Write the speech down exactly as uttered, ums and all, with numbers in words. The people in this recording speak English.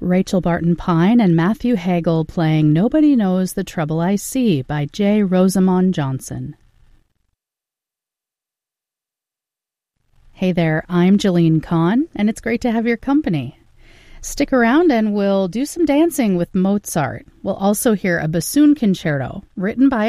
Rachel Barton Pine and Matthew Hagel playing Nobody Knows the Trouble I See by J. Rosamond Johnson. Hey there, I'm Jillian Kahn, and it's great to have your company. Stick around and we'll do some dancing with Mozart. We'll also hear a bassoon concerto written by